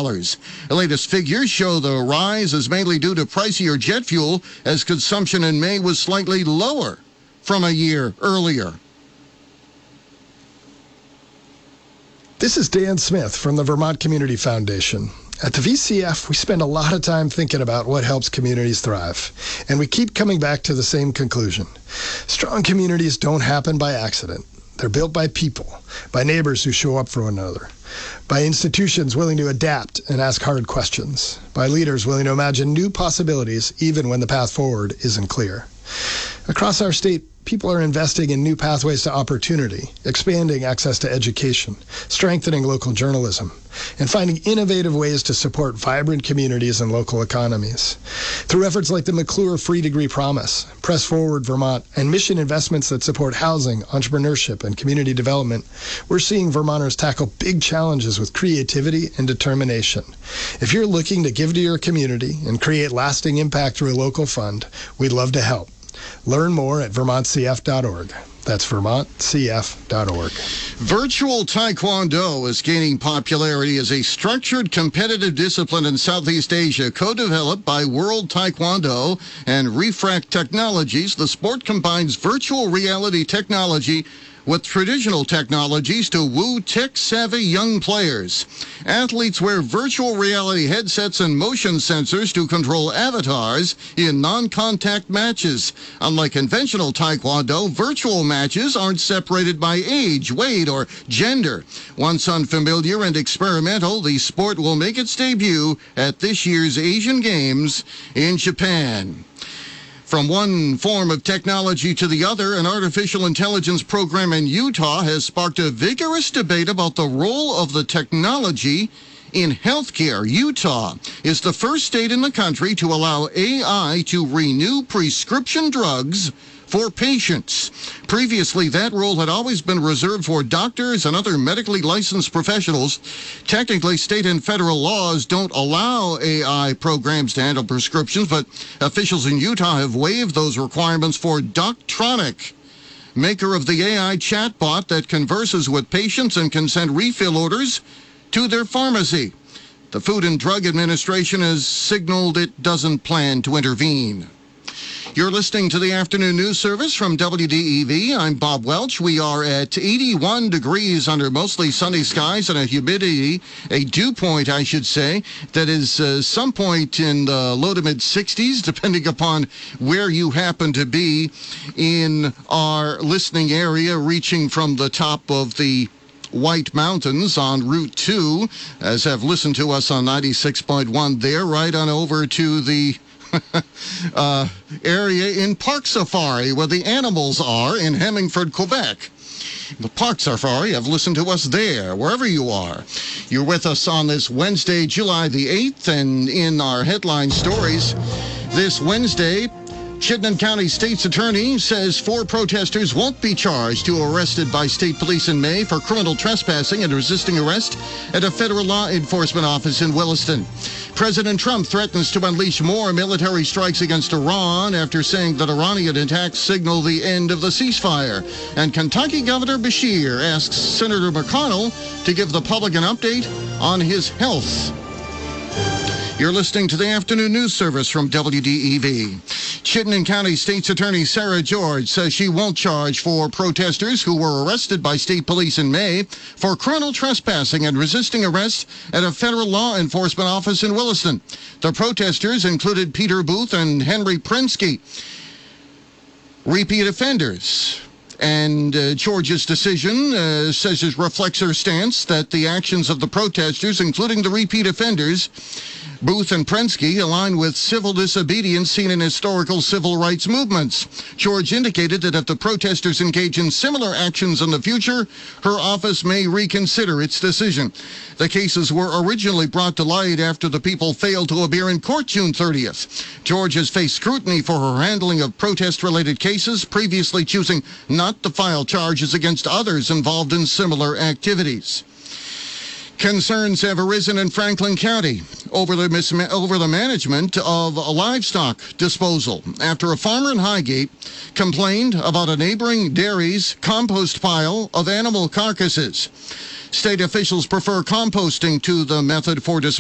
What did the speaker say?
The latest figures show the rise is mainly due to pricier jet fuel, as consumption in May was slightly lower from a year earlier. This is Dan Smith from the Vermont Community Foundation. At the VCF, we spend a lot of time thinking about what helps communities thrive, and we keep coming back to the same conclusion. Strong communities don't happen by accident. They're built by people, by neighbors who show up for one another, by institutions willing to adapt and ask hard questions, by leaders willing to imagine new possibilities even when the path forward isn't clear. Across our state, people are investing in new pathways to opportunity, expanding access to education, strengthening local journalism, and finding innovative ways to support vibrant communities and local economies. Through efforts like the McClure Free Degree Promise, Press Forward Vermont, and mission investments that support housing, entrepreneurship, and community development, we're seeing Vermonters tackle big challenges with creativity and determination. If you're looking to give to your community and create lasting impact through a local fund, we'd love to help. Learn more at vermontcf.org. That's vermontcf.org. Virtual Taekwondo is gaining popularity as a structured competitive discipline in Southeast Asia, co-developed by World Taekwondo and Refract Technologies. The sport combines virtual reality technology with traditional technologies to woo tech-savvy young players. Athletes wear virtual reality headsets and motion sensors to control avatars in non-contact matches. Unlike conventional Taekwondo, virtual matches aren't separated by age, weight, or gender. Once unfamiliar and experimental, the sport will make its debut at this year's Asian Games in Japan. From one form of technology to the other, an artificial intelligence program in Utah has sparked a vigorous debate about the role of the technology in healthcare. Utah is the first state in the country to allow AI to renew prescription drugs for patients. Previously, that role had always been reserved for doctors and other medically licensed professionals. Technically, state and federal laws don't allow AI programs to handle prescriptions, but officials in Utah have waived those requirements for Doctronic, maker of the AI chatbot that converses with patients and can send refill orders to their pharmacy. The Food and Drug Administration has signaled it doesn't plan to intervene. You're listening to the Afternoon News Service from WDEV. I'm Bob Welch. We are at 81 degrees under mostly sunny skies and a humidity, a dew point, I should say, that is some point in the low to mid-60s, depending upon where you happen to be in our listening area, reaching from the top of the White Mountains on Route 2, as have listened to us on 96.1 there, right on over to the area in Park Safari, where the animals are in Hemingford, Quebec. The Park Safari have listened to us there, wherever you are. You're with us on this Wednesday, July the 8th, and in our headline stories this Wednesday, Chittenden County State's Attorney says 4 protesters won't be charged who were arrested by state police in May for criminal trespassing and resisting arrest at a federal law enforcement office in Williston. President Trump threatens to unleash more military strikes against Iran after saying that Iranian attacks signal the end of the ceasefire. And Kentucky Governor Beshear asks Senator McConnell to give the public an update on his health. You're listening to the Afternoon News Service from WDEV. Chittenden County State's Attorney Sarah George says she won't charge 4 protesters who were arrested by state police in May for criminal trespassing and resisting arrest at a federal law enforcement office in Williston. The protesters included Peter Booth and Henry Prensky, repeat offenders. And George's decision says it reflects her stance that the actions of the protesters, including the repeat offenders, Booth and Prensky, align with civil disobedience seen in historical civil rights movements. George indicated that if the protesters engage in similar actions in the future, her office may reconsider its decision. The cases were originally brought to light after the people failed to appear in court June 30th. George has faced scrutiny for her handling of protest-related cases, previously choosing not to file charges against others involved in similar activities. Concerns have arisen in Franklin County over the management of livestock disposal after a farmer in Highgate complained about a neighboring dairy's compost pile of animal carcasses. State officials prefer composting to the method for disposal.